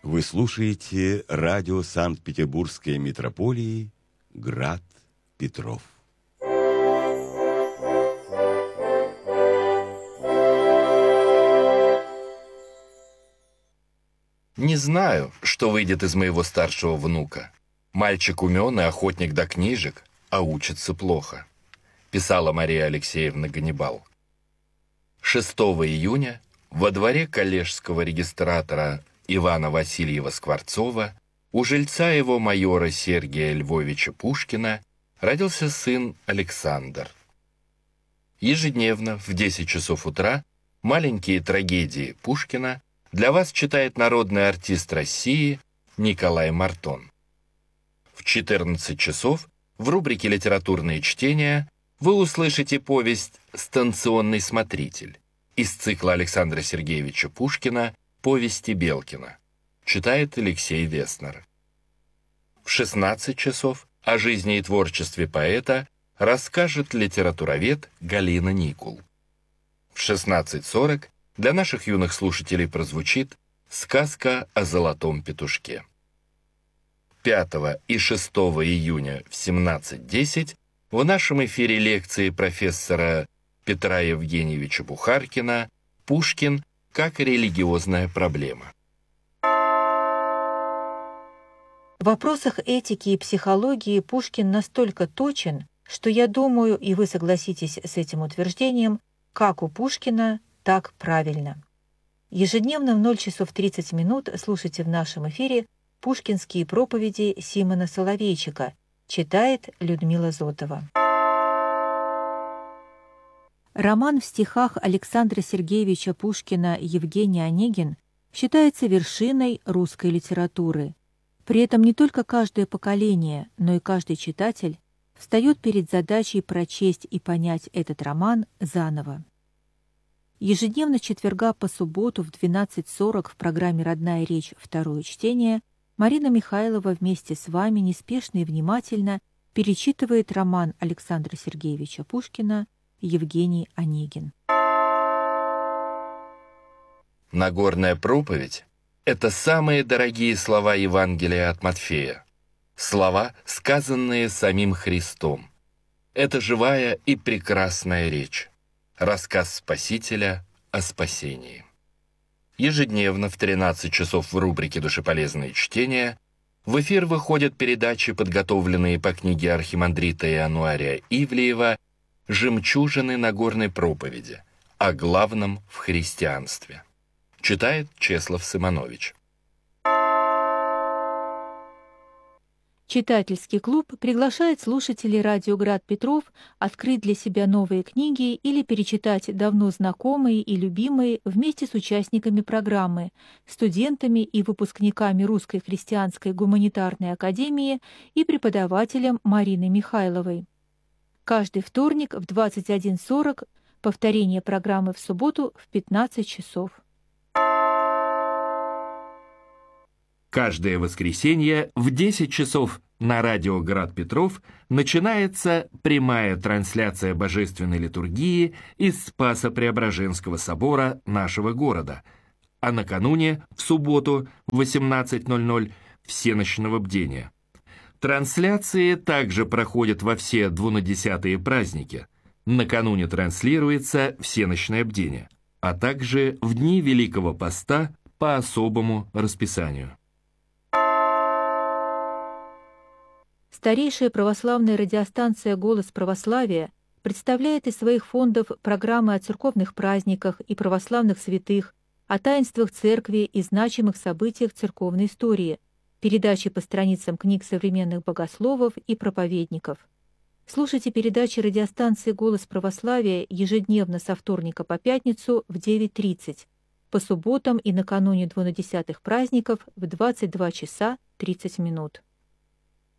Вы слушаете радио Санкт-Петербургской митрополии «Град Петров». Не знаю, что выйдет из моего старшего внука. Мальчик умен и охотник до книжек, а учится плохо, писала Мария Алексеевна Ганнибал. 6 июня во дворе коллежского регистратора Ивана Васильева-Скворцова у жильца его майора Сергия Львовича Пушкина родился сын Александр. Ежедневно в 10 часов утра маленькие трагедии Пушкина для вас читает народный артист России Николай Мартон. В 14 часов в рубрике «Литературные чтения» вы услышите повесть «Станционный смотритель» из цикла Александра Сергеевича Пушкина «Повести Белкина». Читает Алексей Веснер. В 16 часов о жизни и творчестве поэта расскажет литературовед Галина Никул. В 16:40 для наших юных слушателей прозвучит сказка о золотом петушке. 5 и 6 июня в 17:10 в нашем эфире лекции профессора Петра Евгеньевича Бухаркина «Пушкин как религиозная проблема». В вопросах этики и психологии Пушкин настолько точен, что я думаю, и вы согласитесь с этим утверждением, как у Пушкина, так правильно. Ежедневно в 0 часов 30 минут слушайте в нашем эфире пушкинские проповеди Симона Соловейчика. Читает Людмила Зотова. Роман в стихах Александра Сергеевича Пушкина «Евгений Онегин» считается вершиной русской литературы. При этом не только каждое поколение, но и каждый читатель встает перед задачей прочесть и понять этот роман заново. Ежедневно с четверга по субботу в 12:40 в программе «Родная речь. Второе чтение» Марина Михайлова вместе с вами неспешно и внимательно перечитывает роман Александра Сергеевича Пушкина «Евгений Онегин». Нагорная проповедь — это самые дорогие слова Евангелия от Матфея. Слова, сказанные самим Христом. Это живая и прекрасная речь. Рассказ Спасителя о спасении. Ежедневно в 13 часов в рубрике «Душеполезные чтения» в эфир выходят передачи, подготовленные по книге архимандрита Иануария Ивлеева «Жемчужины Нагорной проповеди. О главном в христианстве». Читает Чеслав Сыманович. Читательский клуб приглашает слушателей радио «Град Петров» открыть для себя новые книги или перечитать давно знакомые и любимые вместе с участниками программы, студентами и выпускниками Русской христианской гуманитарной академии и преподавателем Мариной Михайловой. Каждый вторник в 21:40, повторение программы в субботу в 15 часов. Каждое воскресенье в 10 часов на радио «Град Петров» начинается прямая трансляция божественной литургии из Спасо-Преображенского собора нашего города, а накануне, в субботу, в 18:00, всенощного бдения. Трансляции также проходят во все двунадесятые праздники. Накануне транслируется всенощное бдение, а также в дни Великого Поста по особому расписанию. Старейшая православная радиостанция «Голос православия» представляет из своих фондов программы о церковных праздниках и православных святых, о таинствах церкви и значимых событиях церковной истории, передачи по страницам книг современных богословов и проповедников. Слушайте передачи радиостанции «Голос православия» ежедневно со вторника по пятницу в 9:30, по субботам и накануне двунадесятых праздников в 22 часа 30 минут.